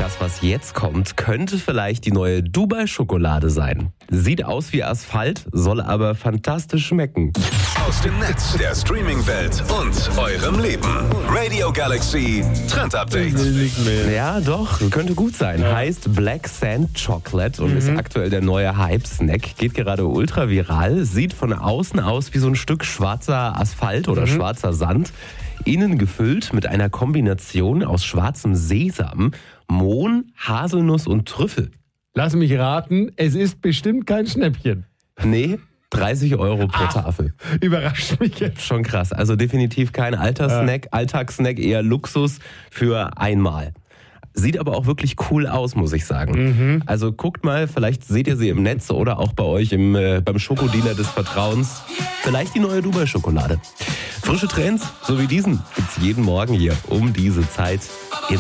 Das, was jetzt kommt, könnte vielleicht die neue Dubai-Schokolade sein. Sieht aus wie Asphalt, soll aber fantastisch schmecken. Aus dem Netz der Streaming-Welt und eurem Leben. Radio Galaxy Trend Update. Ja, doch, könnte gut sein. Heißt Black Sand Chocolate und ist aktuell der neue Hype-Snack. Geht gerade ultra viral. Sieht von außen aus wie so ein Stück schwarzer Asphalt oder schwarzer Sand. Innen gefüllt mit einer Kombination aus schwarzem Sesam, Mohn, Haselnuss und Trüffel. Lass mich raten, es ist bestimmt kein Schnäppchen. Nee, 30 € pro Tafel. Überrascht mich jetzt. Schon krass. Also definitiv kein Alltagssnack, eher Luxus für einmal. Sieht aber auch wirklich cool aus, muss ich sagen. Also guckt mal, vielleicht seht ihr sie im Netz oder auch bei euch beim Schokodealer des Vertrauens. Vielleicht die neue Dubai-Schokolade. Frische Trends, so wie diesen, gibt's jeden Morgen hier um diese Zeit.